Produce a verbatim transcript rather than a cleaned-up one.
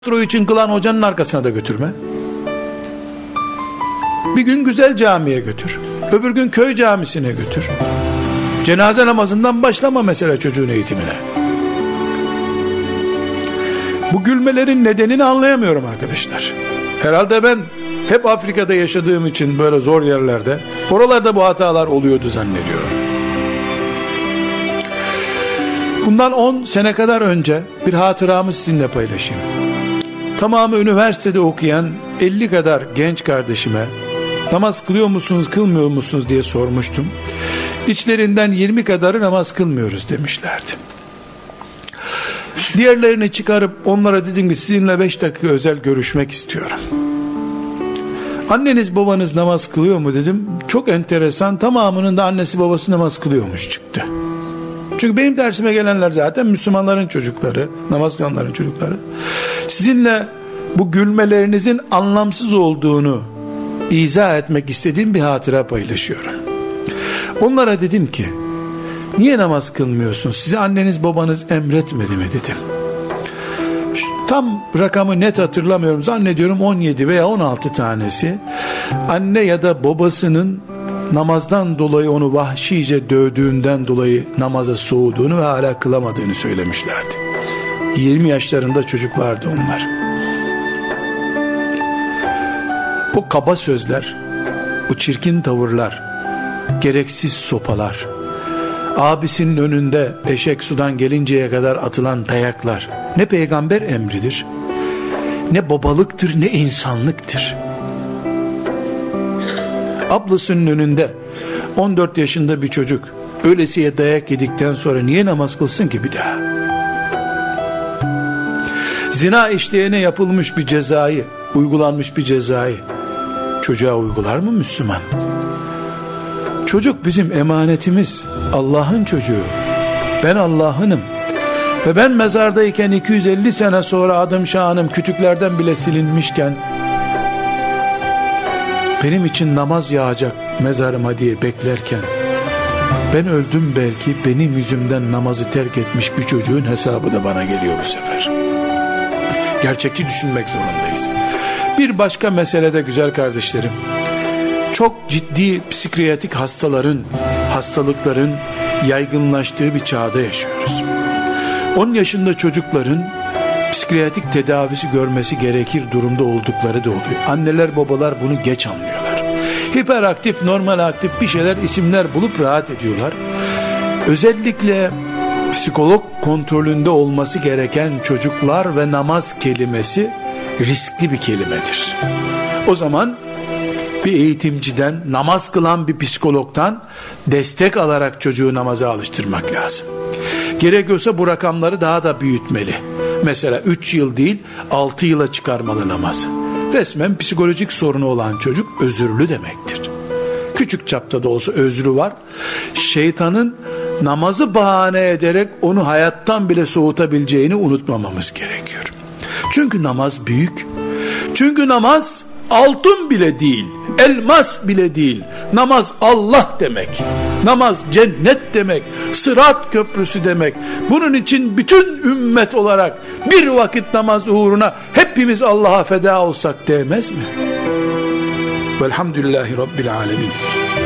tiyatro için kılan hocanın arkasına da götürme. Bir gün güzel camiye götür, öbür gün köy camisine götür. Cenaze namazından başlama mesela çocuğun eğitimine. Bu gülmelerin nedenini anlayamıyorum arkadaşlar. Herhalde ben hep Afrika'da yaşadığım için böyle zor yerlerde, oralarda bu hatalar oluyordu zannediyorum. Bundan on sene kadar önce bir hatıramı sizinle paylaşayım. Tamamı üniversitede okuyan elli kadar genç kardeşime namaz kılıyor musunuz, kılmıyor musunuz diye sormuştum. İçlerinden yirmi kadarı namaz kılmıyoruz demişlerdi. Diğerlerini çıkarıp onlara dedim ki sizinle beş dakika özel görüşmek istiyorum. Anneniz babanız namaz kılıyor mu dedim. Çok enteresan, tamamının da annesi babası namaz kılıyormuş çıktı. Çünkü benim dersime gelenler zaten Müslümanların çocukları, namaz kılanların çocukları. Sizinle bu gülmelerinizin anlamsız olduğunu izah etmek istediğim bir hatıra paylaşıyorum. Onlara dedim ki, niye namaz kılmıyorsun? Size anneniz babanız emretmedi mi dedim. Tam rakamı net hatırlamıyorum, zannediyorum on yedi veya on altı tanesi anne ya da babasının namazdan dolayı onu vahşice dövdüğünden dolayı namaza soğuduğunu ve hala kılamadığını söylemişlerdi. yirmi yaşlarında çocuklardı onlar. O kaba sözler, o çirkin tavırlar, gereksiz sopalar, abisinin önünde eşek sudan gelinceye kadar atılan dayaklar ne peygamber emridir, ne babalıktır, ne insanlıktır. Ablasının önünde on dört yaşında bir çocuk öylesiye dayak yedikten sonra niye namaz kılsın ki bir daha? Zina işleyene yapılmış bir cezayı, uygulanmış bir cezayı çocuğa uygular mı Müslüman? Çocuk bizim emanetimiz, Allah'ın çocuğu. Ben Allah'ınım ve ben mezardayken iki yüz elli sene sonra adım şanım kütüklerden bile silinmişken benim için namaz yağacak mezarıma diye beklerken ben öldüm, belki benim yüzümden namazı terk etmiş bir çocuğun hesabı da bana geliyor bu sefer. Gerçekçi düşünmek zorundayız. Bir başka meselede güzel kardeşlerim, çok ciddi psikiyatrik hastaların, hastalıkların yaygınlaştığı bir çağda yaşıyoruz. on yaşında çocukların psikiyatrik tedavisi görmesi gerekir durumda oldukları da oluyor. Anneler babalar bunu geç anlıyorlar. Hiperaktif, normal aktif bir şeyler, isimler bulup rahat ediyorlar. Özellikle psikolog kontrolünde olması gereken çocuklar ve namaz kelimesi riskli bir kelimedir. O zaman bir eğitimciden, namaz kılan bir psikologdan destek alarak çocuğu namaza alıştırmak lazım. Gerekiyorsa bu rakamları daha da büyütmeli. Mesela üç yıl değil altı yıla çıkarmalı namazı. Resmen psikolojik sorunu olan çocuk özürlü demektir. Küçük çapta da olsa özrü var. Şeytanın namazı bahane ederek onu hayattan bile soğutabileceğini unutmamamız gerekiyor. Çünkü namaz büyük. Çünkü namaz altın bile değil, elmas bile değil. Namaz Allah demek. Namaz cennet demek. Sırat köprüsü demek. Bunun için bütün ümmet olarak bir vakit namaz uğruna hepimiz Allah'a feda olsak değmez mi? Velhamdülillahi Rabbil alemin.